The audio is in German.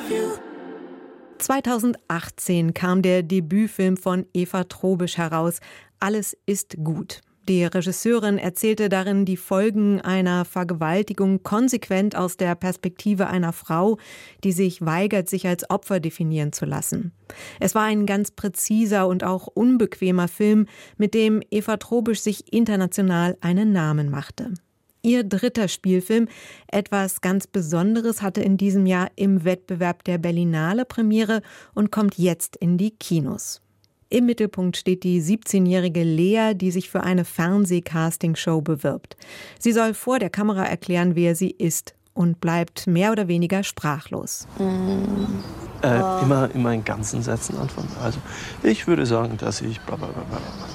2018 kam der Debütfilm von Eva Trobisch heraus. Alles ist gut. Die Regisseurin erzählte darin die Folgen einer Vergewaltigung konsequent aus der Perspektive einer Frau, die sich weigert, sich als Opfer definieren zu lassen. Es war ein ganz präziser und auch unbequemer Film, mit dem Eva Trobisch sich international einen Namen machte. Ihr dritter Spielfilm, etwas ganz Besonderes, hatte in diesem Jahr im Wettbewerb der Berlinale Premiere und kommt jetzt in die Kinos. Im Mittelpunkt steht die 17-jährige Lea, die sich für eine Fernseh-Casting-Show bewirbt. Sie soll vor der Kamera erklären, wer sie ist und bleibt mehr oder weniger sprachlos. Immer in ganzen Sätzen anfangen. Also ich würde sagen, dass ich